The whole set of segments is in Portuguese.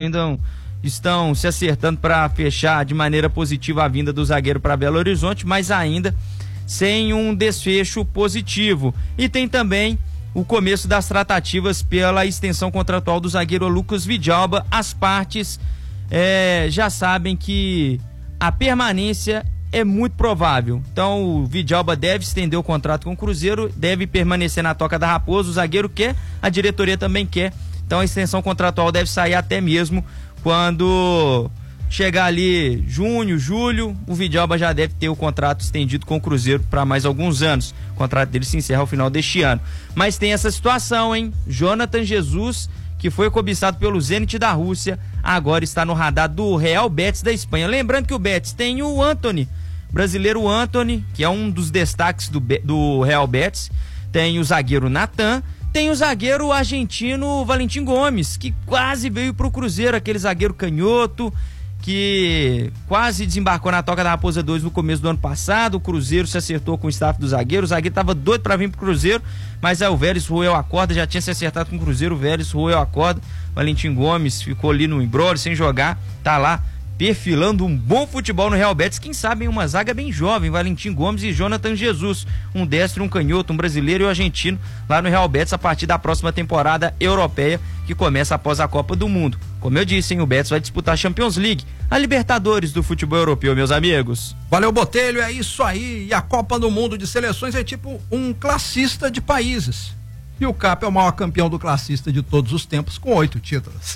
estão se acertando para fechar de maneira positiva a vinda do zagueiro para Belo Horizonte, mas ainda sem um desfecho positivo. E tem também o começo das tratativas pela extensão contratual do zagueiro Lucas Vidalba. As partes já sabem que a permanência é muito provável. Então o Vidalba deve estender o contrato com o Cruzeiro, deve permanecer na Toca da Raposa. O zagueiro quer, a diretoria também quer. Então a extensão contratual deve sair até mesmo quando chegar ali junho, julho, o Vidalba já deve ter o contrato estendido com o Cruzeiro para mais alguns anos. O contrato dele se encerra ao final deste ano. Mas tem essa situação, hein? Jonathan Jesus, que foi cobiçado pelo Zenit da Rússia, agora está no radar do Real Betis da Espanha. Lembrando que o Betis tem o Antony, brasileiro Antony, que é um dos destaques do Real Betis. Tem o zagueiro Natan, tem o zagueiro argentino Valentim Gomes, que quase veio pro Cruzeiro, aquele zagueiro canhoto, que quase desembarcou na Toca da Raposa 2 no começo do ano passado. O Cruzeiro se acertou com o staff do zagueiro. O zagueiro tava doido pra vir pro Cruzeiro, mas aí o Vélez roeu a corda, já tinha se acertado com o Cruzeiro, o Vélez roeu a corda. Valentim Gomes ficou ali no embrolho, sem jogar, tá lá perfilando um bom futebol no Real Betis. Quem sabe em uma zaga bem jovem, Valentim Gomes e Jonathan Jesus, um destro, um canhoto, um brasileiro e um argentino lá no Real Betis a partir da próxima temporada europeia, que começa após a Copa do Mundo. Como eu disse, hein, o Betis vai disputar a Champions League, a Libertadores do futebol europeu, meus amigos. Valeu, Botelho, é isso aí. E a Copa do Mundo de seleções é tipo um classista de países. E o Cap é o maior campeão do classista de todos os tempos, com 8 títulos.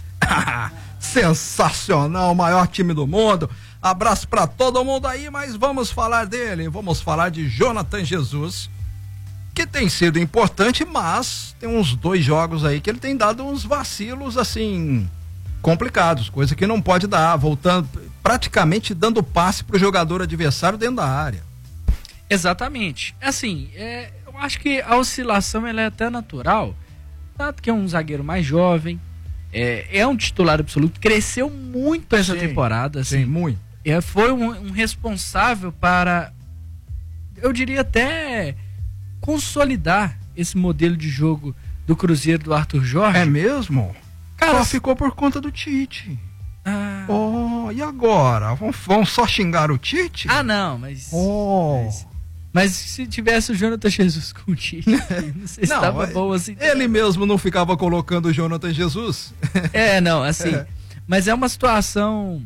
Sensacional, o maior time do mundo. Abraço pra todo mundo aí, mas vamos falar dele. Vamos falar de Jonathan Jesus, que tem sido importante, mas tem uns 2 jogos aí que ele tem dado uns vacilos assim complicados, coisa que não pode dar, voltando, praticamente dando passe pro jogador adversário dentro da área. Exatamente. Assim, eu acho que a oscilação ela é até natural, tanto que é um zagueiro mais jovem, é um titular absoluto, cresceu muito essa temporada, assim, sim, muito. Foi um responsável para, eu diria até, consolidar esse modelo de jogo do Cruzeiro do Arthur Jorge. É mesmo? Cara, só ficou por conta do Tite. E agora? Vão só xingar o Tite? Não, mas se tivesse o Jonathan Jesus com o Tite, não sei se estava bom assim. Ele mesmo não ficava colocando o Jonathan Jesus? Mas é uma situação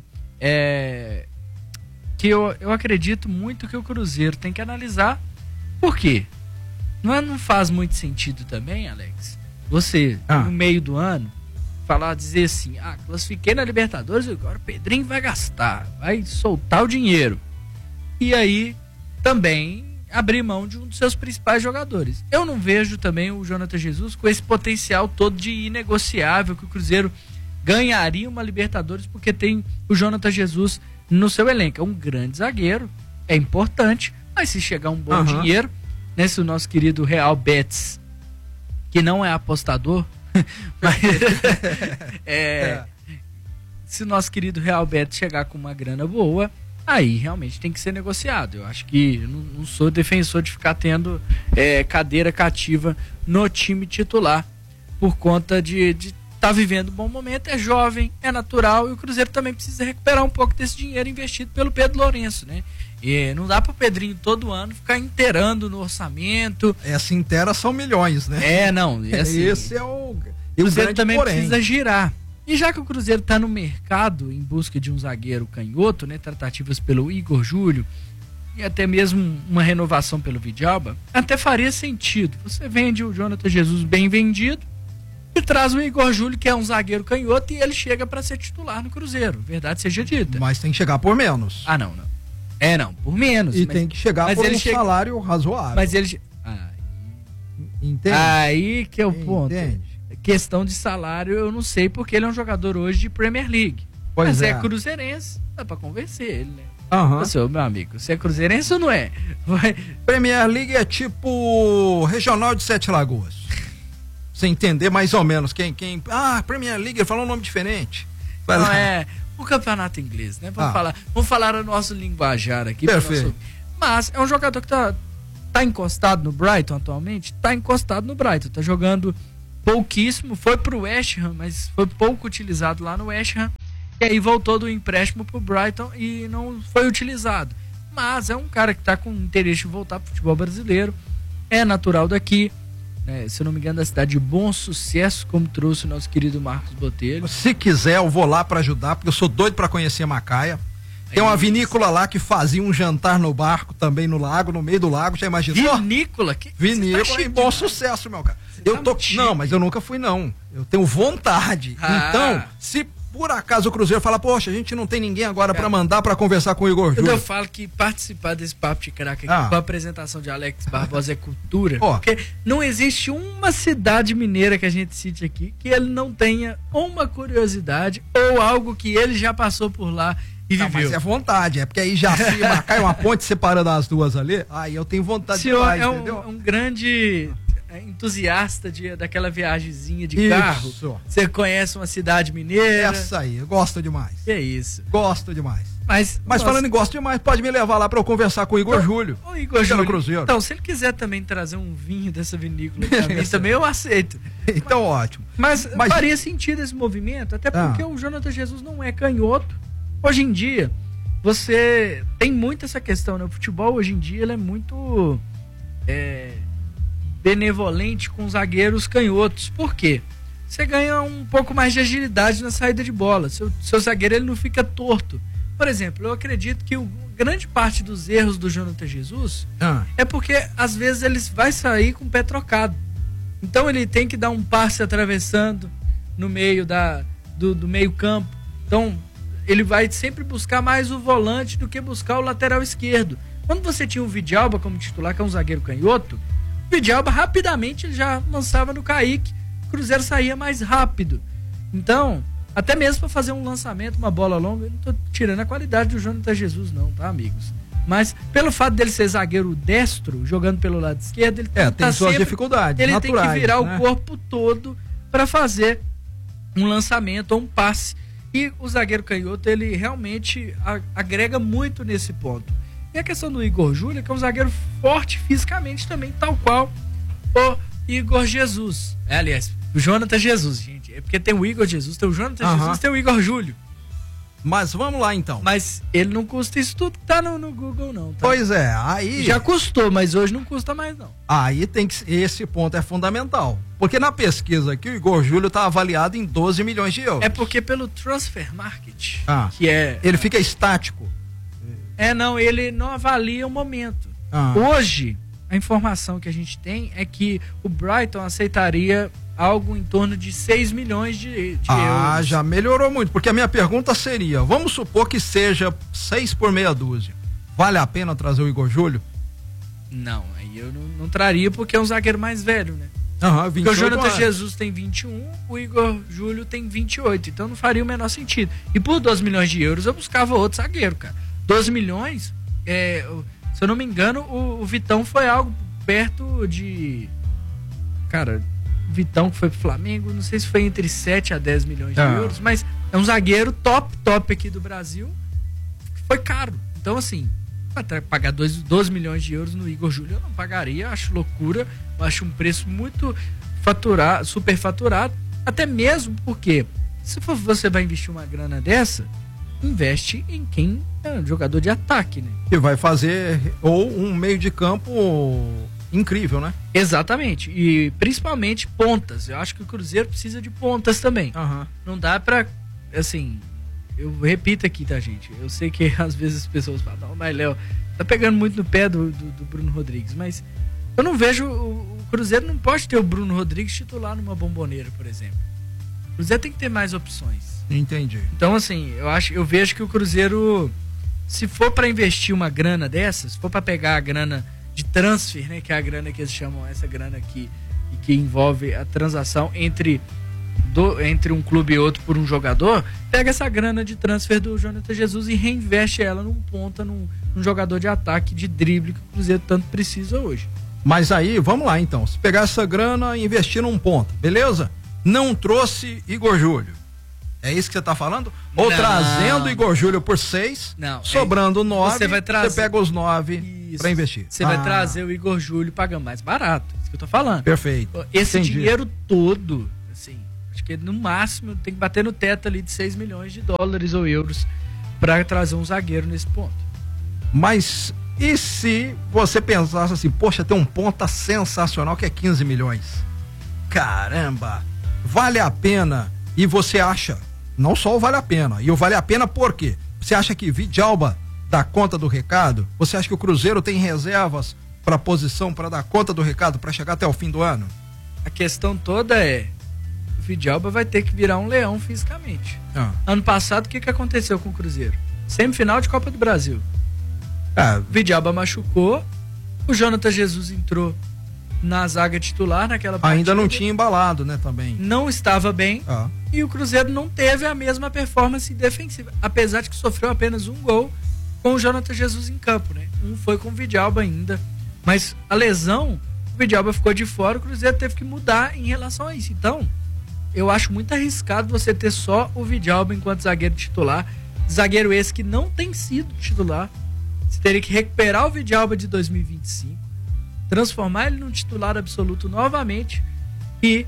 que eu acredito muito que o Cruzeiro tem que analisar. Por quê? Não faz muito sentido também, Alex, você, no meio do ano, dizer assim, classifiquei na Libertadores, agora o Pedrinho vai gastar, vai soltar o dinheiro. E aí, também, abrir mão de um dos seus principais jogadores. Eu não vejo também o Jonathan Jesus com esse potencial todo de inegociável, que o Cruzeiro ganharia uma Libertadores porque tem o Jonathan Jesus no seu elenco. É um grande zagueiro, é importante, mas se chegar um bom dinheiro, né, se o nosso querido Real Betis, que não é apostador, mas, se o nosso querido Real Betis chegar com uma grana boa, aí realmente tem que ser negociado. Eu acho que não sou defensor de ficar tendo cadeira cativa no time titular, por conta de estar vivendo um bom momento. É jovem, é natural, e o Cruzeiro também precisa recuperar um pouco desse dinheiro investido pelo Pedro Lourenço, né? E não dá pro Pedrinho todo ano ficar inteirando no orçamento. Essa inteira são milhões, né? Assim, esse é o Cruzeiro também precisa girar. E já que o Cruzeiro está no mercado em busca de um zagueiro canhoto, né, tratativas pelo Igor Júlio e até mesmo uma renovação pelo Vidalba, até faria sentido. Você vende o Jonathan Jesus bem vendido e traz o Igor Júlio, que é um zagueiro canhoto, e ele chega para ser titular no Cruzeiro. Verdade seja dita. Mas tem que chegar por menos. Não. Por menos. E tem que chegar por um salário razoável. Mas ele... Entende? Aí que é o ponto. Questão de salário, eu não sei, porque ele é um jogador hoje de Premier League. Mas é cruzeirense, dá pra convencer ele, né? Meu amigo, você é cruzeirense ou não é? Premier League é tipo regional de Sete Lagoas. Você entender mais ou menos quem... Premier League, ele falou um nome diferente. O campeonato inglês, né? Vamos falar o nosso linguajar aqui. Perfeito. Mas é um jogador que tá encostado no Brighton atualmente, tá jogando pouquíssimo, foi pro West Ham, mas foi pouco utilizado lá no West Ham, e aí voltou do empréstimo pro Brighton e não foi utilizado. Mas é um cara que tá com interesse de voltar pro futebol brasileiro, é natural daqui, né? Se eu não me engano, da cidade de Bom Sucesso, como trouxe o nosso querido Marcos Botelho. Se quiser, eu vou lá para ajudar, porque eu sou doido para conhecer Macaia. Tem uma vinícola lá que fazia um jantar no barco, também no lago, no meio do lago, já imaginou? Vinícola? Vinícola em Bom Sucesso, meu cara. Não, mas eu nunca fui, não. Eu tenho vontade. Então, se por acaso o Cruzeiro fala, poxa, a gente não tem ninguém agora para mandar para conversar com o Igor Júlio. Eu falo que participar desse papo de craque aqui com a apresentação de Alex Barbosa é cultura. Porque não existe uma cidade mineira que a gente cite aqui que ele não tenha uma curiosidade ou algo que ele já passou por lá e viveu. Mas é vontade, é porque aí já se marcar uma ponte separando as duas ali, aí eu tenho vontade de ir lá, entendeu? É um grande entusiasta daquela viagemzinha de carro. Você conhece uma cidade mineira. Essa aí, eu gosto demais. Que é isso. Gosto demais. Mas falando em gosto demais, pode me levar lá pra eu conversar com o Igor Júlio. O Igor Júlio. Cruzeiro. Então, se ele quiser também trazer um vinho dessa vinícola pra mim, também eu aceito. Então, ótimo. Mas faria sentido esse movimento, até porque o Jonathan Jesus não é canhoto. Hoje em dia, você tem muito essa questão, né? O futebol hoje em dia ele é muito benevolente com zagueiros canhotos. Por quê? Você ganha um pouco mais de agilidade na saída de bola. Seu zagueiro ele não fica torto. Por exemplo, eu acredito que grande parte dos erros do Jonathan Jesus é porque às vezes ele vai sair com o pé trocado. Então ele tem que dar um passe atravessando no meio do meio campo. Então ele vai sempre buscar mais o volante do que buscar o lateral esquerdo. Quando você tinha o Vidalba como titular, que é um zagueiro canhoto, o Vidalba rapidamente ele já lançava no Kaique, o Cruzeiro saía mais rápido. Então, até mesmo para fazer um lançamento, uma bola longa, eu não tô tirando a qualidade do Jonathan Jesus não, tá, amigos? Mas pelo fato dele ser zagueiro destro, jogando pelo lado esquerdo, ele tem suas dificuldades ele naturais, tem que virar né? o corpo todo para fazer um lançamento ou um passe. E o zagueiro canhoto, ele realmente agrega muito nesse ponto. E a questão do Igor Júlio, que é um zagueiro forte fisicamente também, tal qual o Igor Jesus. Aliás, o Jonathan Jesus, gente. É porque tem o Igor Jesus, tem o Jonathan Jesus, tem o Igor Júlio. Mas vamos lá então. Mas ele não custa isso tudo que tá no Google, não. Tá? Pois é, aí. Já custou, mas hoje não custa mais, não. Aí tem que. Esse ponto é fundamental. Porque na pesquisa aqui, o Igor Júlio tá avaliado em 12 milhões de euros. É porque pelo Transfer Market, que é. Ele fica estático. Não, ele não avalia o momento. Hoje, a informação que a gente tem é que o Brighton aceitaria algo em torno de 6 milhões de euros. Já melhorou muito, porque a minha pergunta seria, vamos supor que seja 6 por meia dúzia. Vale a pena trazer o Igor Júlio? Não, aí eu não traria porque é um zagueiro mais velho, né? 28 porque o Jonathan Jesus tem 21, o Igor Júlio tem 28, então não faria o menor sentido. E por 12 milhões de euros eu buscava outro zagueiro, cara. 12 milhões, se eu não me engano, o Vitão foi algo perto de... Cara... Vitão, que foi pro Flamengo, não sei se foi entre 7 a 10 milhões de euros, mas é um zagueiro top aqui do Brasil, que foi caro. Então, assim, pagar 12 milhões de euros no Igor Júlio eu não pagaria, eu acho loucura, eu acho um preço muito superfaturado, até mesmo porque, se você vai investir uma grana dessa, investe em quem é um jogador de ataque, né? Que vai fazer, ou um meio de campo... incrível, né? Exatamente, e principalmente pontas. Eu acho que o Cruzeiro precisa de pontas também. Não dá pra, assim, eu repito aqui, tá, gente? Eu sei que às vezes as pessoas falam, não, mas Léo, tá pegando muito no pé do Bruno Rodrigues, mas eu não vejo, o Cruzeiro não pode ter o Bruno Rodrigues titular numa Bomboneira, por exemplo. O Cruzeiro tem que ter mais opções. Entendi. Então, assim, eu vejo que o Cruzeiro, se for pra investir uma grana dessas, se for pra pegar a grana de transfer, né, que é a grana que eles chamam, essa grana aqui, e que envolve a transação entre um clube e outro por um jogador, pega essa grana de transfer do Jonathan Jesus e reinveste ela num ponta, num jogador de ataque, de drible que o Cruzeiro tanto precisa hoje. Mas aí, vamos lá então, se pegar essa grana e investir num ponta, beleza? Não trouxe Igor Júlio. É isso que você tá falando? Ou trazendo Igor Júlio por 6, sobrando 9, você pega os 9 para investir. Você vai trazer o Igor Júlio pagando mais barato. Isso que eu tô falando. Perfeito. Esse dinheiro todo, assim, acho que no máximo tem que bater no teto ali de 6 milhões de dólares ou euros para trazer um zagueiro nesse ponto. Mas e se você pensasse assim, poxa, tem um ponta sensacional que é 15 milhões? Caramba, vale a pena. E você acha, não só o vale a pena, e o vale a pena por quê? Você acha que Vidalba dá conta do recado? Você acha que o Cruzeiro tem reservas para posição, para dar conta do recado, para chegar até o fim do ano? A questão toda é, o Vidalba vai ter que virar um leão fisicamente. Ano passado, o que aconteceu com o Cruzeiro? Semifinal de Copa do Brasil. Vidalba machucou, o Jonathan Jesus entrou na zaga titular naquela partida. Ainda não tinha embalado, né, também. Não estava bem, e o Cruzeiro não teve a mesma performance defensiva, apesar de que sofreu apenas um gol com o Jonathan Jesus em campo, né? Um foi com o Vidalba ainda, mas a lesão, o Vidalba ficou de fora, o Cruzeiro teve que mudar em relação a isso. Então, eu acho muito arriscado você ter só o Vidalba enquanto zagueiro titular, zagueiro esse que não tem sido titular. Você teria que recuperar o Vidalba de 2025, transformar ele num titular absoluto novamente e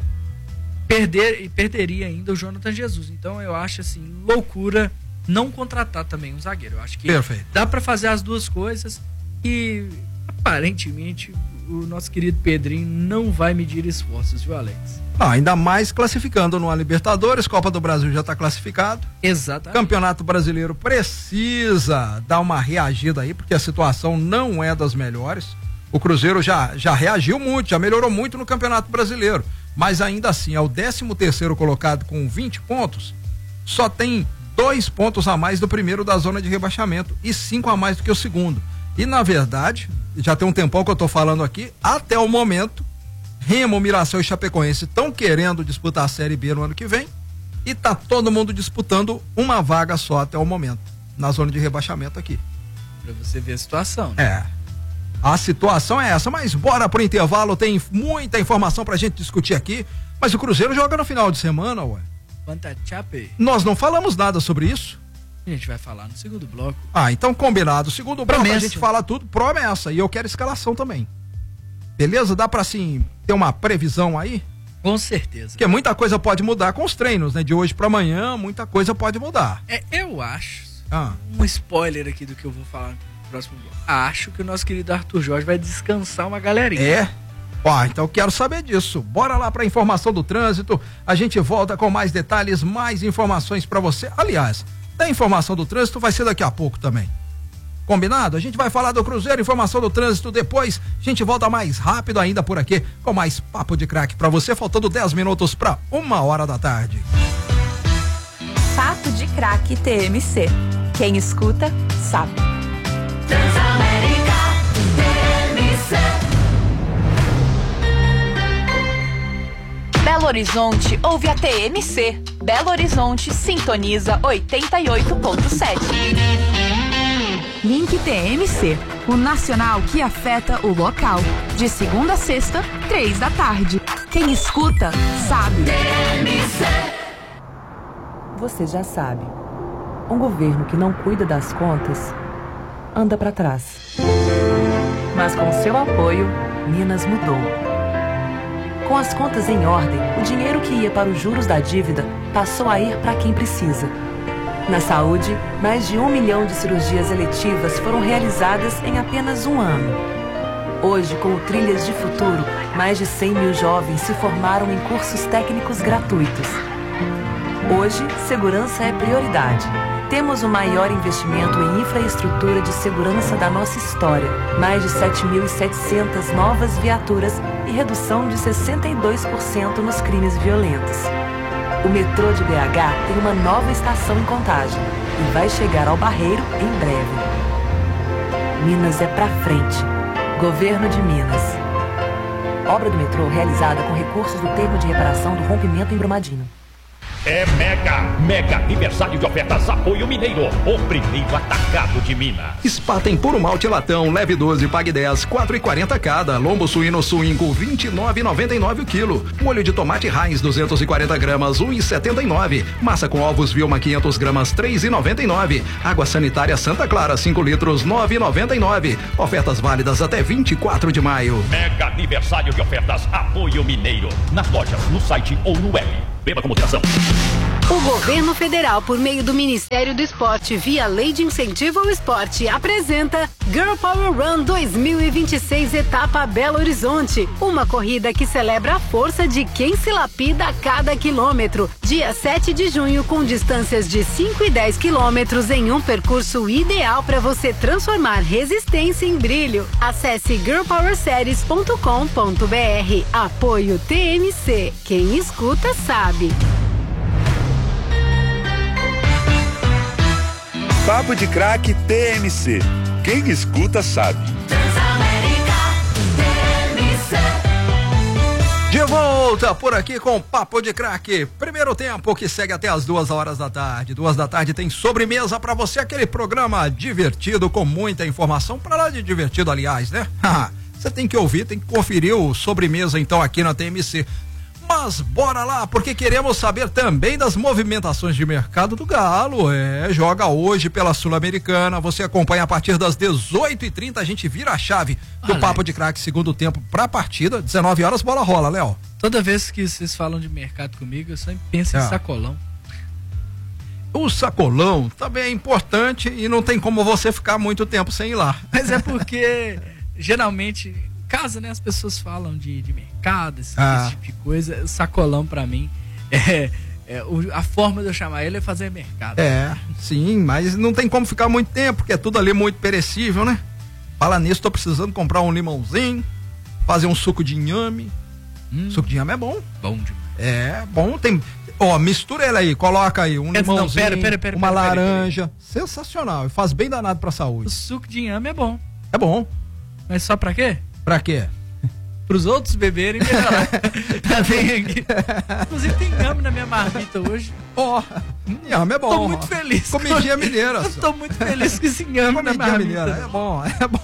perderia ainda o Jonathan Jesus. Então eu acho assim, loucura não contratar também um zagueiro. Eu acho que dá para fazer as duas coisas e aparentemente o nosso querido Pedrinho não vai medir esforços, viu, Alex? Ainda mais classificando numa Libertadores, Copa do Brasil já está classificado. Exatamente. Campeonato Brasileiro precisa dar uma reagida aí, porque a situação não é das melhores. O Cruzeiro já reagiu muito, já melhorou muito no Campeonato Brasileiro, mas ainda assim é o 13º colocado com 20 pontos, só tem 2 pontos a mais do primeiro da zona de rebaixamento e 5 a mais do que o segundo. E na verdade, já tem um tempão que eu tô falando aqui, até o momento, Remo, Mirassol e Chapecoense estão querendo disputar a Série B no ano que vem e tá todo mundo disputando uma vaga só até o momento, na zona de rebaixamento aqui. Pra você ver a situação, né? A situação é essa, mas bora pro intervalo, tem muita informação pra gente discutir aqui, mas o Cruzeiro joga no final de semana, ué. Quanta Chape. Nós não falamos nada sobre isso? A gente vai falar no segundo bloco. Então combinado, segundo bloco a gente fala tudo, promessa, e eu quero escalação também. Beleza? Dá pra assim, ter uma previsão aí? Com certeza. Porque muita coisa pode mudar com os treinos, né? De hoje pra amanhã, muita coisa pode mudar. Eu acho, um spoiler aqui do que eu vou falar próximo bloco. Acho que o nosso querido Arthur Jorge vai descansar uma galerinha. Então eu quero saber disso. Bora lá pra informação do trânsito. A gente volta com mais detalhes, mais informações pra você. Aliás, da informação do trânsito vai ser daqui a pouco também. Combinado? A gente vai falar do Cruzeiro, informação do trânsito depois. A gente volta mais rápido ainda por aqui com mais Papo de Craque pra você, faltando 10 minutos pra 1h da tarde. Papo de Craque TMC. Quem escuta, sabe. Transamérica TMC. Belo Horizonte ouve a TMC. Belo Horizonte sintoniza 88.7. Link TMC, o nacional que afeta o local. De segunda a sexta, 3 da tarde. Quem escuta, sabe. TMC. Você já sabe. Um governo que não cuida das contas anda para trás. Mas com seu apoio, Minas mudou. Com as contas em ordem, o dinheiro que ia para os juros da dívida passou a ir para quem precisa. Na saúde, mais de 1 milhão de cirurgias eletivas foram realizadas em apenas um ano. Hoje, com o Trilhas de Futuro, mais de 100 mil jovens se formaram em cursos técnicos gratuitos. Hoje, segurança é prioridade. Temos o maior investimento em infraestrutura de segurança da nossa história. Mais de 7.700 novas viaturas e redução de 62% nos crimes violentos. O metrô de BH tem uma nova estação em Contagem e vai chegar ao Barreiro em breve. Minas é pra frente. Governo de Minas. Obra do metrô realizada com recursos do termo de reparação do rompimento em Brumadinho. É mega aniversário de ofertas Apoio Mineiro, o primeiro atacado de Minas. Spa tem puro malte latão, leve 12, pague 10, 4,40 cada. Lombo suíno suinco, 29,99 o quilo. Molho de tomate Heinz, 240 gramas, 1,79. Massa com ovos Vilma, 500 gramas, 3,99. Água sanitária Santa Clara, 5 litros, 9,99. Ofertas válidas até 24 de maio. Mega aniversário de ofertas Apoio Mineiro. Nas lojas, no site ou no web. Beba com moderação. O governo federal, por meio do Ministério do Esporte, via Lei de Incentivo ao Esporte, apresenta Girl Power Run 2026 Etapa Belo Horizonte. Uma corrida que celebra a força de quem se lapida a cada quilômetro. Dia 7 de junho, com distâncias de 5 e 10 quilômetros em um percurso ideal para você transformar resistência em brilho. Acesse girlpowerseries.com.br. Apoio TMC. Quem escuta sabe. Papo de Craque TMC. Quem escuta sabe. De volta por aqui com Papo de Craque. Primeiro tempo que segue até as 2 horas da tarde. 2 da tarde tem sobremesa pra você, aquele programa divertido com muita informação. Pra lá de divertido, aliás, né? Você tem que ouvir, tem que conferir o sobremesa então aqui na TMC. Mas bora lá, porque queremos saber também das movimentações de mercado do Galo. Joga hoje pela Sul-Americana. Você acompanha a partir das 18h30. A gente vira a chave do Papo de Craque, segundo tempo pra partida. 19 horas, bola rola, Léo. Toda vez que vocês falam de mercado comigo, eu sempre penso em sacolão. O sacolão também é importante e não tem como você ficar muito tempo sem ir lá. Mas é porque, geralmente... casa, né? As pessoas falam de mercado, esse tipo de coisa. Sacolão pra mim a forma de eu chamar ele é fazer mercado. Sim, mas não tem como ficar muito tempo, porque é tudo ali muito perecível, né? Fala nisso, tô precisando comprar um limãozinho, fazer um suco de inhame. Suco de inhame é bom. Bom demais. É bom, tem... mistura ele aí, coloca aí um limãozinho, uma laranja. Sensacional, e faz bem danado pra saúde. O suco de inhame é bom. É bom. Mas só pra quê? Pra quê? Pros outros beberem, tá bem aqui. Inclusive tem inhame na minha marmita hoje. Inhame é bom. Tô muito feliz. Comidinha mineira. Tô muito feliz com esse inhame na marmita. Mineira. É bom.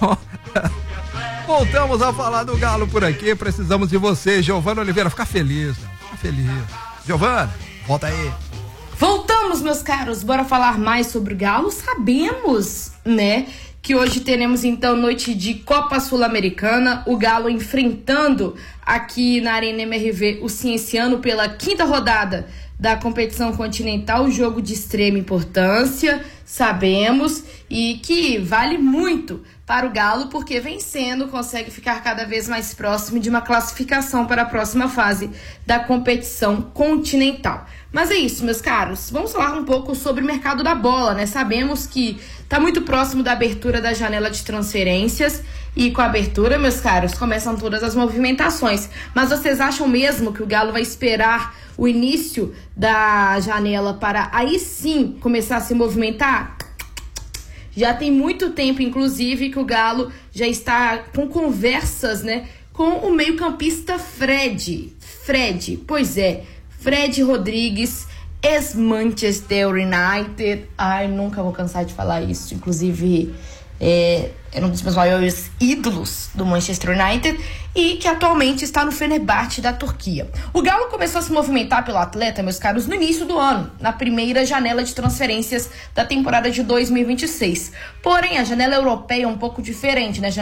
Voltamos a falar do Galo por aqui. Precisamos de você, Giovana Oliveira. Fica feliz, fica feliz. Giovana, volta aí. Voltamos, meus caros. Bora falar mais sobre o Galo? Sabemos, né? Que hoje teremos então noite de Copa Sul-Americana, o Galo enfrentando aqui na Arena MRV o Cienciano pela 5ª rodada da competição continental, jogo de extrema importância, sabemos, e que vale muito para o Galo, porque vencendo consegue ficar cada vez mais próximo de uma classificação para a próxima fase da competição continental. Mas é isso, meus caros, vamos falar um pouco sobre o mercado da bola, né? Sabemos que está muito próximo da abertura da janela de transferências e com a abertura, meus caros, começam todas as movimentações. Mas vocês acham mesmo que o Galo vai esperar o início da janela para aí sim começar a se movimentar? Já tem muito tempo, inclusive, que o Galo já está com conversas, né, com o meio-campista Fred, pois é, Fred Rodrigues, ex-Manchester United. Ai, nunca vou cansar de falar isso. Inclusive, é um dos meus maiores ídolos do Manchester United e que atualmente está no Fenerbahçe da Turquia. O Galo começou a se movimentar pelo atleta, meus caros, no início do ano, na primeira janela de transferências da temporada de 2026. Porém, a janela europeia é um pouco diferente, né?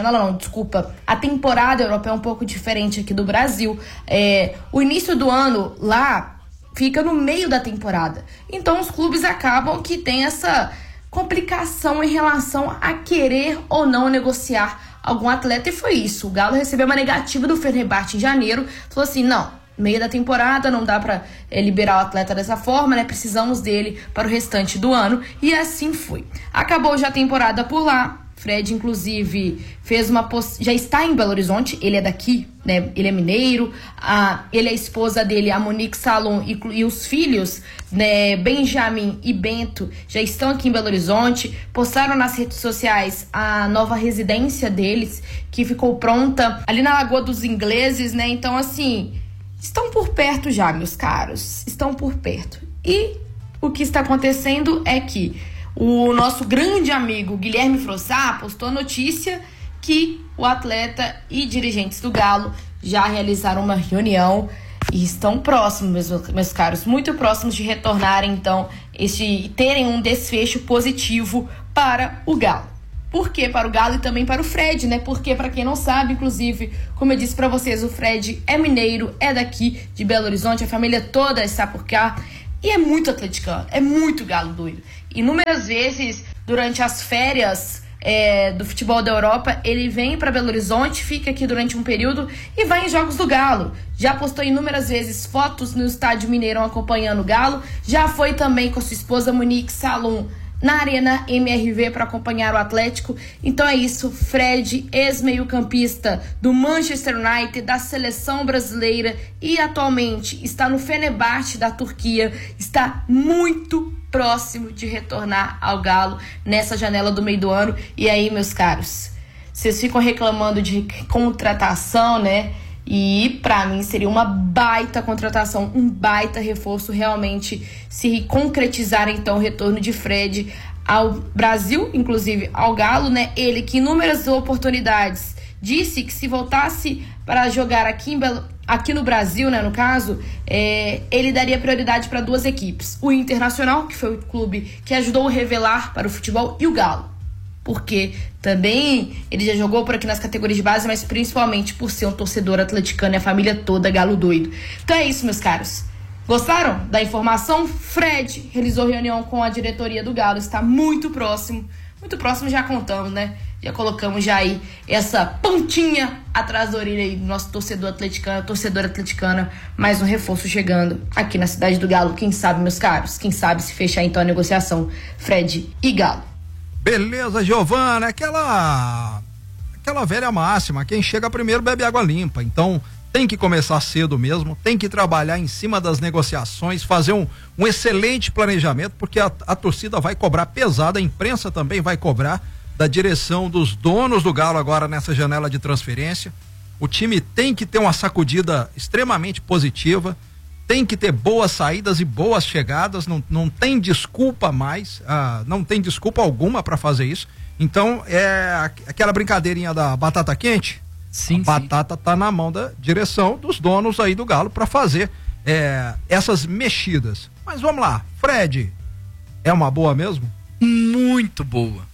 A temporada europeia é um pouco diferente aqui do Brasil. O início do ano lá fica no meio da temporada. Então os clubes acabam que tem essa complicação em relação a querer ou não negociar algum atleta, e foi isso. O Galo recebeu uma negativa do Fenerbahçe em janeiro, falou assim, não, meio da temporada não dá pra liberar o atleta dessa forma, né? Precisamos dele para o restante do ano, e assim foi. Acabou já a temporada por lá. Fred, inclusive, já está em Belo Horizonte, ele é daqui, né? Ele é mineiro, ele é a esposa dele, a Monique Salom, e os filhos, né, Benjamin e Bento, já estão aqui em Belo Horizonte. Postaram nas redes sociais a nova residência deles, que ficou pronta ali na Lagoa dos Ingleses, né? Então, assim, estão por perto já, meus caros, estão por perto. E o que está acontecendo é que o nosso grande amigo Guilherme Frossá postou a notícia que o atleta e dirigentes do Galo já realizaram uma reunião e estão próximos, meus caros, muito próximos de retornarem, então, terem um desfecho positivo para o Galo. Por que para o Galo e também para o Fred, né? Porque, para quem não sabe, inclusive, como eu disse para vocês, o Fred é mineiro, é daqui de Belo Horizonte, a família toda está por cá e é muito atleticano, é muito Galo doido. Inúmeras vezes, durante as férias do futebol da Europa, ele vem para Belo Horizonte, fica aqui durante um período e vai em jogos do Galo. Já postou inúmeras vezes fotos no estádio Mineirão acompanhando o Galo, já foi também com a sua esposa Monique Salum na Arena MRV para acompanhar o Atlético. Então é isso, Fred, ex-meio-campista do Manchester United, da seleção brasileira e atualmente está no Fenerbahçe da Turquia, está muito próximo de retornar ao Galo nessa janela do meio do ano. E aí, meus caros, vocês ficam reclamando de contratação, né? E pra mim seria uma baita contratação, um baita reforço realmente se concretizar então o retorno de Fred ao Brasil, inclusive ao Galo, né? Ele que em inúmeras oportunidades disse que se voltasse para jogar aqui no Brasil, né, no caso, ele daria prioridade para duas equipes. O Internacional, que foi o clube que ajudou a revelar para o futebol, e o Galo. Porque também ele já jogou por aqui nas categorias de base, mas principalmente por ser um torcedor atleticano e a família toda Galo doido. Então é isso, meus caros. Gostaram da informação? Fred realizou reunião com a diretoria do Galo, está muito próximo já contamos, né? Já colocamos já aí essa pontinha atrás da orelha aí do nosso torcedor atleticano, torcedora atleticana, mais um reforço chegando aqui na cidade do Galo. Quem sabe, meus caros? Quem sabe se fechar então a negociação Fred e Galo. Beleza, Giovana, aquela velha máxima, quem chega primeiro bebe água limpa, então tem que começar cedo mesmo, tem que trabalhar em cima das negociações, fazer um excelente planejamento, porque a torcida vai cobrar pesado, a imprensa também vai cobrar da direção dos donos do Galo agora nessa janela de transferência. O time tem que ter uma sacudida extremamente positiva, tem que ter boas saídas e boas chegadas, não tem desculpa mais, não tem desculpa alguma para fazer isso. Então é aquela brincadeirinha da batata quente. Sim, a batata tá na mão da direção dos donos aí do Galo para fazer essas mexidas. Mas vamos lá, Fred, é uma boa mesmo? Muito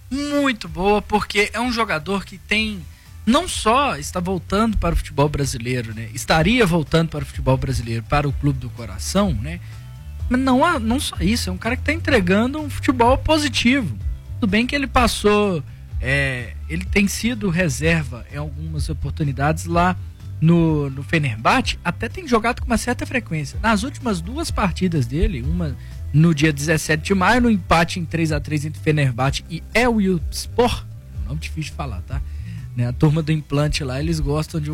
boa, porque é um jogador que não só está voltando para o futebol brasileiro, né? Estaria voltando para o futebol brasileiro, para o clube do coração, né? Mas não só isso, é um cara que está entregando um futebol positivo. Tudo bem que ele passou, ele tem sido reserva em algumas oportunidades lá no Fenerbahçe, até tem jogado com uma certa frequência. Nas últimas duas partidas dele, uma no dia 17 de maio, no empate em 3-3 entre Fenerbahçe e Elfspor, é um nome difícil de falar, tá? Né, a turma do implante lá, eles gostam de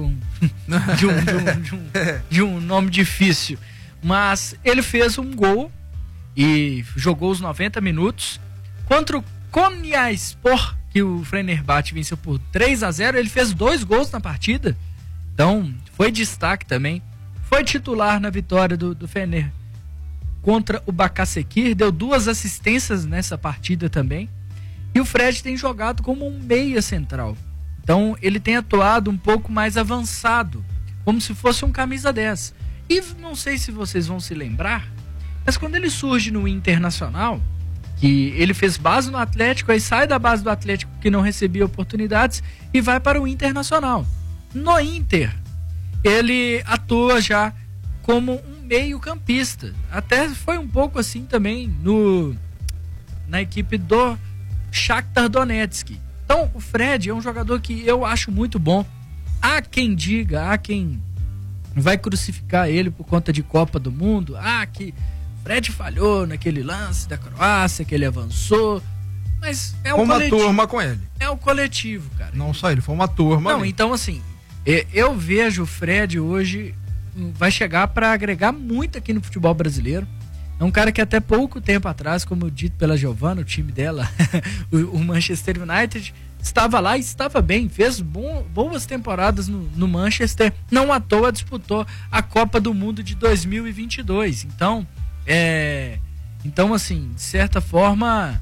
um nome difícil. Mas ele fez um gol e jogou os 90 minutos contra o Konyaspor, que o Fenerbahçe venceu por 3-0. Ele fez 2 gols na partida, então foi destaque também. Foi titular na vitória do Fener contra o Başakşehir, deu 2 assistências nessa partida também. E o Fred tem jogado como um meia central. Então ele tem atuado um pouco mais avançado, como se fosse um camisa 10. E não sei se vocês vão se lembrar, mas quando ele surge no Internacional, que ele fez base no Atlético, aí sai da base do Atlético que não recebia oportunidades e vai para o Internacional. No Inter, ele atua já como um meio-campista. Até foi um pouco assim também na equipe do Shakhtar Donetsk. Então, o Fred é um jogador que eu acho muito bom. Há quem diga, há quem vai crucificar ele por conta de Copa do Mundo. Que Fred falhou naquele lance da Croácia, que ele avançou. Mas é um coletivo. Uma turma com ele. É o coletivo, cara. Não só ele, foi uma turma. Não, ali. Então assim, eu vejo o Fred hoje vai chegar para agregar muito aqui no futebol brasileiro. É um cara que até pouco tempo atrás, como dito pela Giovana, o time dela, o Manchester United, estava lá e estava bem, fez boas temporadas no Manchester, não à toa disputou a Copa do Mundo de 2022. Então, Então, assim, de certa forma,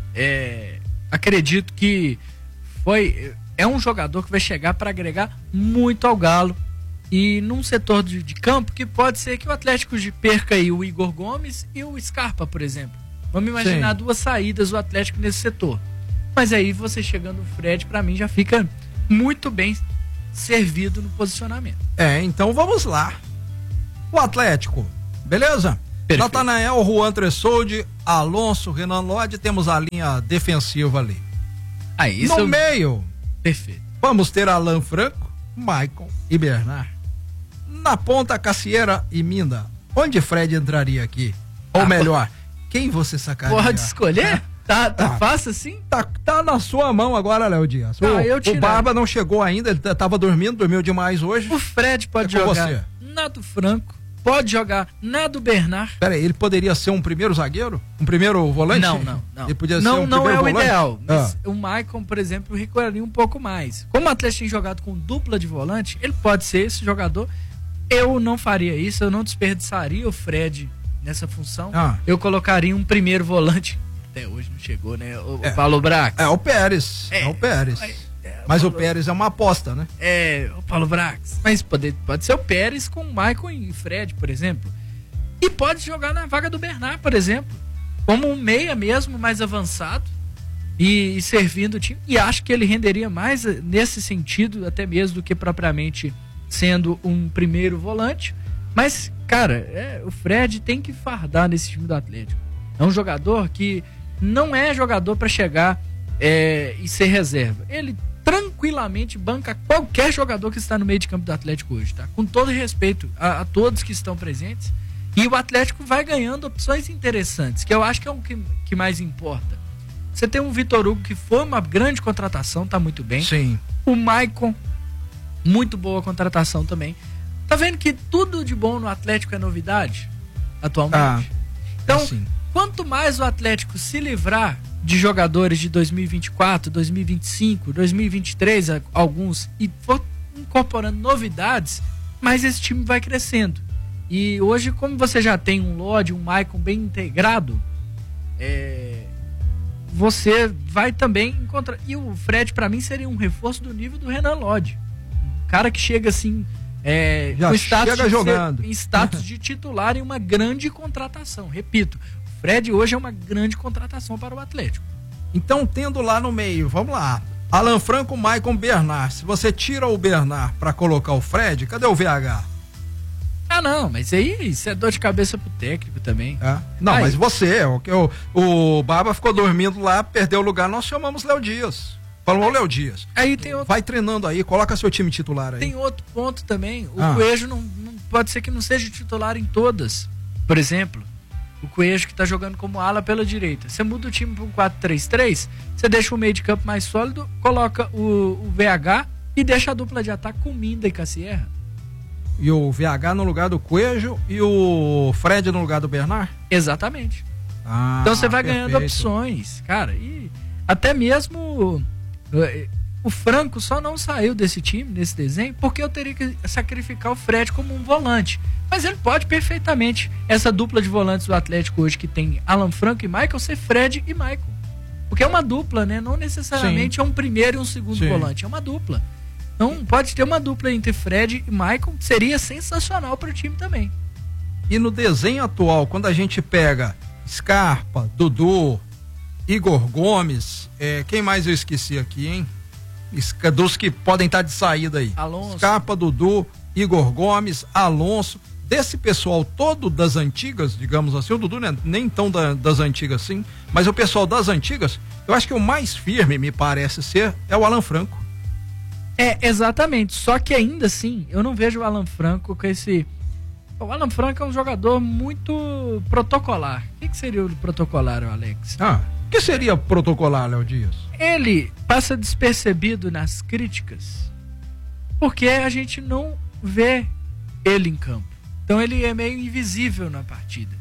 acredito que é um jogador que vai chegar para agregar muito ao Galo. E num setor de campo que pode ser que o Atlético perca aí o Igor Gomes e o Scarpa, por exemplo. Vamos imaginar duas saídas do Atlético nesse setor. Mas aí você chegando o Fred, para mim, já fica muito bem servido no posicionamento. Então vamos lá. O Atlético, beleza? Natanael, Juan Tressoldi, Alonso, Renan Lodge, temos a linha defensiva ali. No meio, perfeito. Vamos ter Alan Franco, Maicon e Bernard. Na ponta, Cassieira e Minda. Onde Fred entraria aqui? Ou melhor, quem você sacaria? Pode escolher? Tá fácil assim? Tá na sua mão agora, Léo Dias. O Barba não chegou ainda, ele tava dormiu demais hoje. O Fred pode jogar na do Franco, pode jogar na do Bernard. Pera aí, ele poderia ser um primeiro zagueiro? Um primeiro volante? Não. Ele podia ser um não primeiro é o volante? ideal. Mas o Maicon, por exemplo, recuaria um pouco mais. Como o Atlético tem jogado com dupla de volante, ele pode ser esse jogador. Eu não faria isso, eu não desperdiçaria o Fred nessa função. Eu colocaria um primeiro volante. Até hoje não chegou, né? O Paulo Brax. O Pérez. O Pérez. Mas o Pérez é uma aposta, né? O Paulo Brax. Mas pode ser o Pérez com o Maicon e Fred, por exemplo. E pode jogar na vaga do Bernard, por exemplo. Como um meia mesmo, mais avançado. E servindo o time. E acho que ele renderia mais nesse sentido, até mesmo, do que propriamente sendo um primeiro volante. Mas, cara, o Fred tem que fardar nesse time do Atlético. É um jogador que não é jogador para chegar e ser reserva. Ele tranquilamente banca qualquer jogador que está no meio de campo do Atlético hoje, tá? Com todo respeito a todos que estão presentes. E o Atlético vai ganhando opções interessantes, que eu acho que é o que mais importa. Você tem um Vitor Hugo que foi uma grande contratação, tá muito bem. Sim. O Maicon, muito boa contratação também. Tá vendo que tudo de bom no Atlético é novidade atualmente? Então, quanto mais o Atlético se livrar de jogadores de 2024, 2025, 2023, alguns, e for incorporando novidades, mais esse time vai crescendo. E hoje, como você já tem um Lodge, um Maicon bem integrado, você vai também encontrar. E o Fred, para mim, seria um reforço do nível do Renan Lodge. Cara que chega assim, já chega jogando em status de titular em uma grande contratação. Repito, o Fred hoje é uma grande contratação para o Atlético. Então, tendo lá no meio, vamos lá, Alan Franco, Maicon, Bernard. Se você tira o Bernard para colocar o Fred, cadê o VH? Não, mas aí isso é dor de cabeça pro técnico também. Não, mas você, o Barba ficou dormindo lá, perdeu o lugar, nós chamamos Léo Dias. Falou, Léo Dias. Aí tem outro... Vai treinando aí, coloca seu time titular aí. Tem outro ponto também. O Coelho não pode ser que não seja titular em todas. Por exemplo, o Coelho que tá jogando como ala pela direita. Você muda o time para um 4-3-3, você deixa o meio de campo mais sólido, coloca o VH e deixa a dupla de ataque com Minda e Cassierra. E o VH no lugar do Coelho e o Fred no lugar do Bernard? Exatamente. Então você vai ganhando opções, cara. E até mesmo o Franco só não saiu desse time, desse desenho, porque eu teria que sacrificar o Fred como um volante. Mas ele pode perfeitamente, essa dupla de volantes do Atlético hoje, que tem Alan Franco e Maicon, ser Fred e Maicon. Porque é uma dupla, né? Não necessariamente é um primeiro e um segundo volante, é uma dupla. Então pode ter uma dupla entre Fred e Maicon, que seria sensacional para o time também. E no desenho atual, quando a gente pega Scarpa, Dudu, Igor Gomes, quem mais eu esqueci aqui, hein? Dos que podem estar de saída aí. Alonso. Scarpa, Dudu, Igor Gomes, Alonso, desse pessoal todo das antigas, digamos assim, o Dudu né, nem tão das antigas assim, mas o pessoal das antigas, eu acho que o mais firme, me parece ser, é o Alan Franco. Exatamente, só que ainda assim, eu não vejo o Alan Franco com esse... O Alan Franco é um jogador muito protocolar. O que seria o protocolar, Alex? O que seria protocolar, Léo Dias? Ele passa despercebido nas críticas porque a gente não vê ele em campo. Então ele é meio invisível na partida.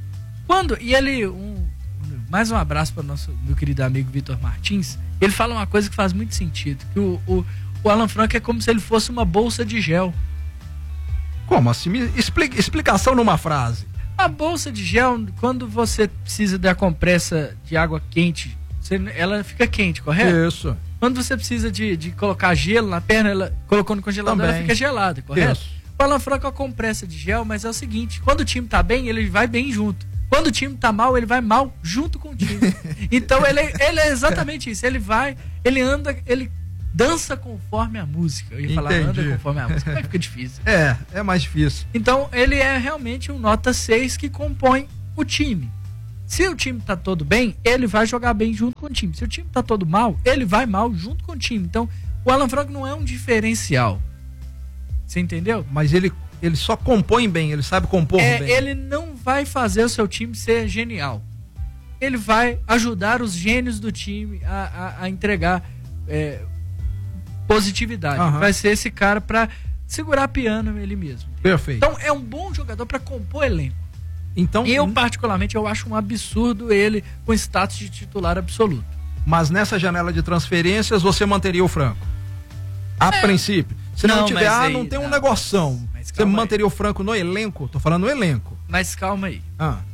Mais um abraço para o meu querido amigo Vitor Martins. Ele fala uma coisa que faz muito sentido, que o Alan Franco é como se ele fosse uma bolsa de gel. Como assim? Explicação numa frase. A bolsa de gel, quando você precisa da compressa de água quente, ela fica quente, correto? Isso. Quando você precisa de colocar gelo na perna, ela colocou no congelador, ela fica gelada, correto? Isso. O Alan Franco é uma compressa de gel, mas é o seguinte, quando o time tá bem, ele vai bem junto. Quando o time tá mal, ele vai mal junto com o time. Então ele é exatamente isso. Ele anda, ele dança conforme a música. Eu ia falar anda conforme a música, mas fica difícil. É mais difícil. Então ele é realmente um nota 6 que compõe o time. Se o time tá todo bem, ele vai jogar bem junto com o time. Se o time tá todo mal, ele vai mal junto com o time. Então o Alan Franco não é um diferencial. Você entendeu? Mas ele só compõe bem, ele sabe compor bem. Ele não vai fazer o seu time ser genial. Ele vai ajudar os gênios do time a entregar positividade. Uhum. Vai ser esse cara para segurar piano ele mesmo. Perfeito. Então é um bom jogador para compor elenco. Então, eu particularmente eu acho um absurdo ele com status de titular absoluto. Mas nessa janela de transferências você manteria o Franco? A princípio. Se não tiver, não tem um negoção. Você manteria o Franco no elenco? Tô falando no elenco. Mas calma aí.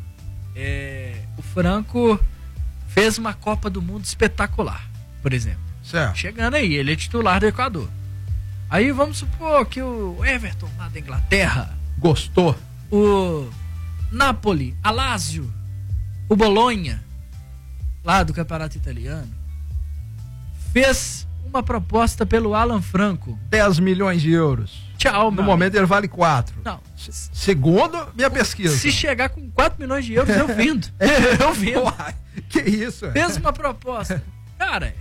O Franco fez uma Copa do Mundo espetacular, por exemplo. Certo. Chegando aí, ele é titular do Equador. Aí vamos supor que o Everton lá da Inglaterra gostou. O Napoli, a Lazio, o Bolonha lá do Campeonato Italiano fez uma proposta pelo Alan Franco. 10 milhões de euros. Tchau, no momento ele vale 4. Não. Segundo minha pesquisa. Se chegar com 4 milhões de euros, eu vendo. Eu vendo. Uai, que isso? Fez uma proposta. Cara,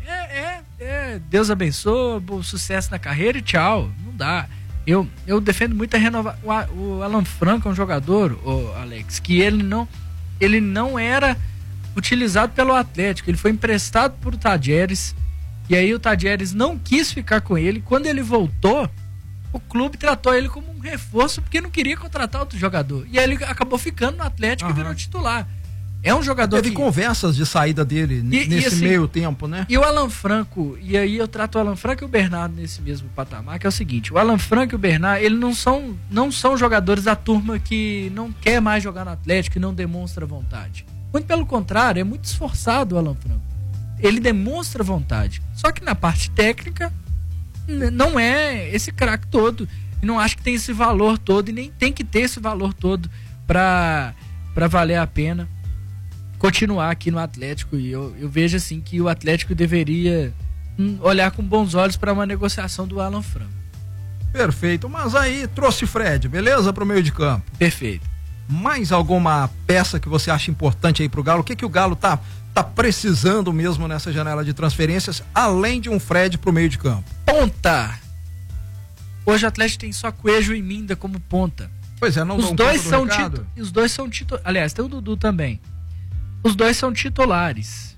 Deus abençoe, bom sucesso na carreira e tchau. Não dá. Eu defendo muito a renovação. O Alan Franco é um jogador, Alex, que ele não era utilizado pelo Atlético. Ele foi emprestado por Tadieres. E aí o Tadieres não quis ficar com ele. Quando ele voltou, o clube tratou ele como um reforço porque não queria contratar outro jogador. E aí ele acabou ficando no Atlético e virou titular. É um jogador Teve conversas de saída dele nesse assim, meio tempo, né? E o Alan Franco, e aí eu trato o Alan Franco e o Bernardo nesse mesmo patamar, que é o seguinte, o Alan Franco e o Bernardo, eles não são jogadores da turma que não quer mais jogar no Atlético e não demonstra vontade. Muito pelo contrário, é muito esforçado o Alan Franco. Ele demonstra vontade. Só que na parte técnica, não é esse craque todo. E não acho que tem esse valor todo, e nem tem que ter esse valor todo para valer a pena continuar aqui no Atlético. E eu vejo assim que o Atlético deveria olhar com bons olhos para uma negociação do Alan Franco. Perfeito, mas aí trouxe Fred, beleza? Para o meio de campo. Perfeito. Mais alguma peça que você acha importante aí pro Galo? O que o Galo tá precisando mesmo nessa janela de transferências, além de um Fred pro meio de campo? Ponta! Hoje o Atlético tem só Coelho e Minda como ponta. Pois é, os dois são titulares. Aliás, tem o Dudu também. Os dois são titulares.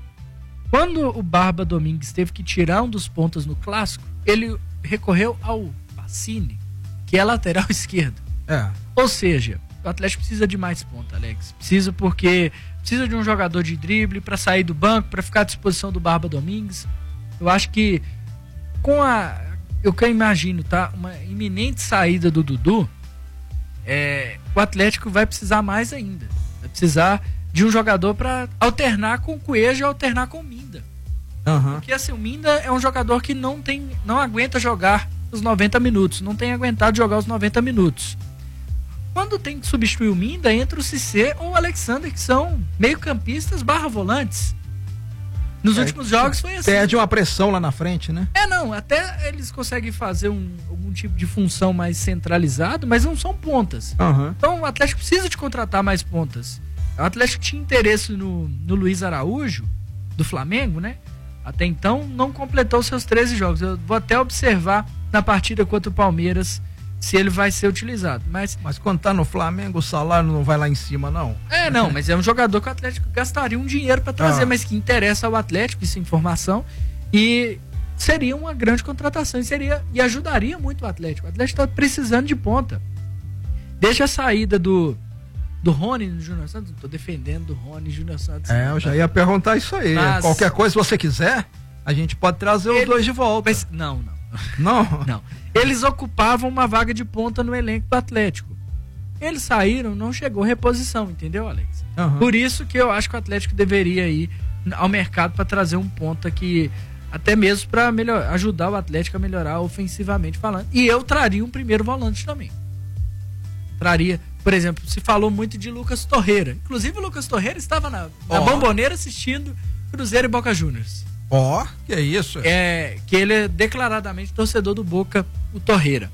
Quando o Barba Domingues teve que tirar um dos pontas no clássico, ele recorreu ao Pacini, que é lateral esquerdo. Ou seja, o Atlético precisa de mais ponta, Alex. Precisa de um jogador de drible para sair do banco, para ficar à disposição do Barba Domingues. Eu acho que eu que imagino, tá? Uma iminente saída do Dudu, o Atlético vai precisar mais ainda. Vai precisar de um jogador para alternar com o Coelho e alternar com o Minda. Porque assim, o Minda é um jogador que não aguenta jogar os 90 minutos, não tem aguentado jogar os 90 minutos. Quando tem que substituir o Minda, entra o Cissé ou o Alexander, que são meio-campistas / volantes. Nos últimos jogos foi assim. Perde uma pressão lá na frente, né? Até eles conseguem fazer algum tipo de função mais centralizado, mas não são pontas. Então o Atlético precisa de contratar mais pontas. O Atlético tinha interesse no Luiz Araújo, do Flamengo, né? Até então não completou seus 13 jogos. Eu vou até observar na partida contra o Palmeiras se ele vai ser utilizado. Mas quando tá no Flamengo, o salário não vai lá em cima, não? Mas é um jogador que o Atlético gastaria um dinheiro para trazer, mas que interessa ao Atlético, isso é informação, e seria uma grande contratação e ajudaria muito o Atlético. O Atlético tá precisando de ponta. Desde a saída do Rony no Júnior Santos, não tô defendendo do Rony Júnior Santos. Eu já ia perguntar isso aí. Mas qualquer coisa, se você quiser, a gente pode trazer os dois de volta. Não. Eles ocupavam uma vaga de ponta no elenco do Atlético. Eles saíram, não chegou reposição, entendeu, Alex? Uhum. Por isso que eu acho que o Atlético deveria ir ao mercado para trazer um ponto aqui, até mesmo para ajudar o Atlético a melhorar ofensivamente falando. E eu traria um primeiro volante também. Traria, por exemplo, se falou muito de Lucas Torreira. Inclusive o Lucas Torreira estava na Bombonera assistindo Cruzeiro e Boca Juniors. Que é isso? Que ele é declaradamente torcedor do Boca, o Torreira.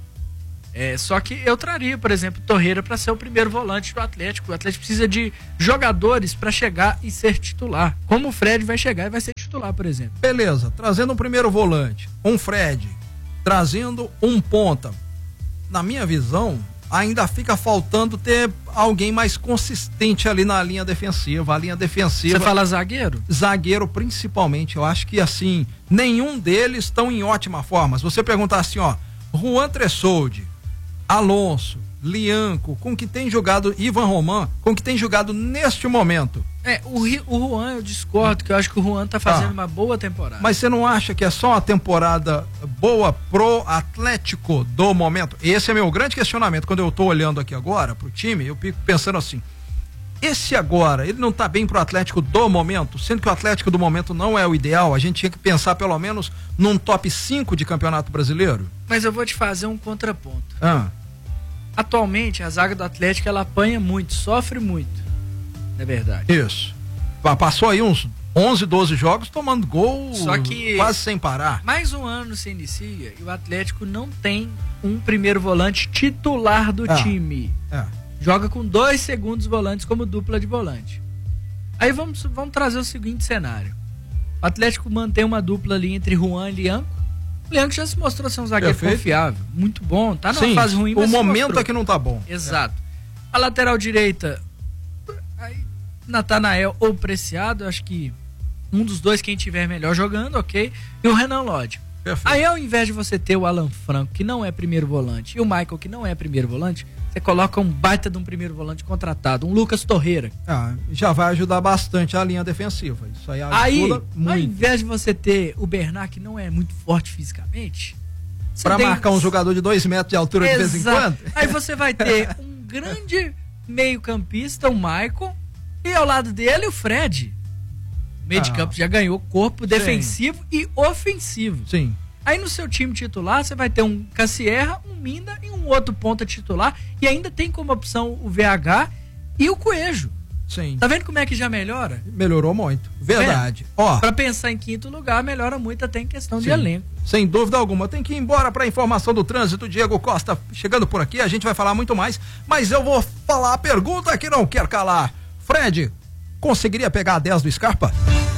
Só que eu traria, por exemplo, Torreira para ser o primeiro volante do Atlético. O Atlético precisa de jogadores para chegar e ser titular. Como o Fred vai chegar e vai ser titular, por exemplo. Beleza, trazendo um primeiro volante, um Fred, trazendo um ponta. Na minha visão, ainda fica faltando ter alguém mais consistente ali na linha defensiva. A linha defensiva... Você fala zagueiro? Zagueiro, principalmente. Eu acho que, assim, nenhum deles estão em ótima forma. Se você perguntar assim, Juan Tressoldi, Alonso, Lianco, com que tem jogado Ivan Roman, com que tem jogado neste momento. O Juan eu discordo, que eu acho que o Juan tá fazendo uma boa temporada. Mas você não acha que é só uma temporada boa pro Atlético do momento? Esse é meu grande questionamento. Quando eu tô olhando aqui agora pro time, eu fico pensando assim, esse agora, ele não tá bem pro Atlético do momento? Sendo que o Atlético do momento não é o ideal, a gente tinha que pensar pelo menos num top 5 de Campeonato Brasileiro? Mas eu vou te fazer um contraponto. Atualmente, a zaga do Atlético, ela apanha muito, sofre muito. Não é verdade? Isso. Passou aí uns 11, 12 jogos tomando gol, só que quase sem parar. Mais um ano se inicia e o Atlético não tem um primeiro volante titular do time. Joga com 2 segundos volantes como dupla de volante. Aí vamos trazer o seguinte cenário. O Atlético mantém uma dupla ali entre Juan e Lianco. O Lianco já se mostrou ser um zagueiro confiável, muito bom, tá numa fase ruim, mas o momento é que não tá bom. Exato. A lateral direita, Natanael ou Preciado, acho que um dos dois, quem tiver melhor jogando, ok. E o Renan Lodge. Aí, ao invés de você ter o Alan Franco, que não é primeiro volante, e o Michael, que não é primeiro volante, você coloca um baita de um primeiro volante contratado, um Lucas Torreira. Já vai ajudar bastante a linha defensiva. Isso aí ajuda muito. Ao invés de você ter o Bernard, que não é muito forte fisicamente, pra marcar um jogador de 2 metros de altura de vez em quando. Aí você vai ter um grande meio-campista, o Michael, e ao lado dele o Fred. O meio de campo já ganhou corpo defensivo e ofensivo. Sim. Aí no seu time titular você vai ter um Cassierra, um Minda e um outro ponta titular, e ainda tem como opção o VH e o Coelho. Sim. Tá vendo como é que já melhora? Melhorou muito. Verdade. Pra pensar em quinto lugar, melhora muito até em questão de elenco. Sem dúvida alguma. Tem que ir embora para a informação do trânsito. Diego Costa chegando por aqui. A gente vai falar muito mais, mas eu vou falar a pergunta que não quer calar. Fred, conseguiria pegar a 10 do Scarpa?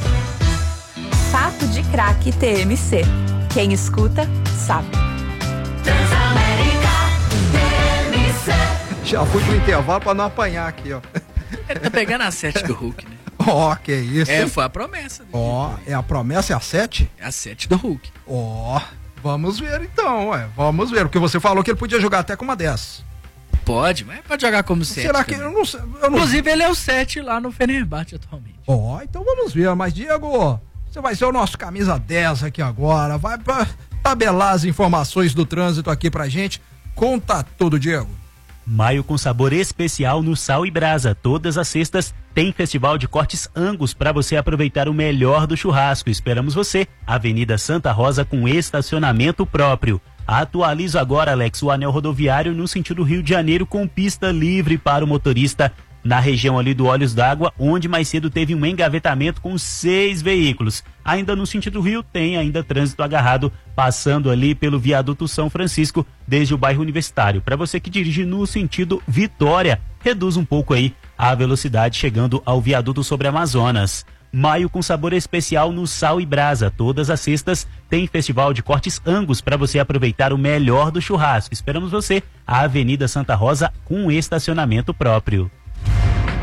Papo de Craque TMC. Quem escuta, sabe. Transamérica TMC. Já fui pro intervalo para não apanhar aqui, Ele tá pegando a 7 do Hulk, né? Que isso. Foi a promessa. É a promessa, é a 7? É a 7 do Hulk. Vamos ver então, vamos ver, porque você falou que ele podia jogar até com uma 10. Pode, mas pode jogar como 7. Será que eu não sei? Inclusive ele é o 7 lá no Fenerbahçe atualmente. Então vamos ver, mas Diego, você vai ser o nosso camisa 10 aqui agora, vai pra tabelar as informações do trânsito aqui pra gente. Conta tudo, Diego. Maio com sabor especial no Sal e Brasa. Todas as sextas tem festival de cortes Angus para você aproveitar o melhor do churrasco. Esperamos você. Avenida Santa Rosa com estacionamento próprio. Atualizo agora, Alex, o anel rodoviário no sentido Rio de Janeiro com pista livre para o motorista na região ali do Olhos d'Água, onde mais cedo teve um engavetamento com 6 veículos. Ainda no sentido Rio tem ainda trânsito agarrado, passando ali pelo viaduto São Francisco, desde o bairro Universitário. Para você que dirige no sentido Vitória, reduz um pouco aí a velocidade chegando ao viaduto sobre Amazonas. Maio com sabor especial no Sal e Brasa. Todas as sextas tem festival de cortes Angus para você aproveitar o melhor do churrasco. Esperamos você. A Avenida Santa Rosa com estacionamento próprio.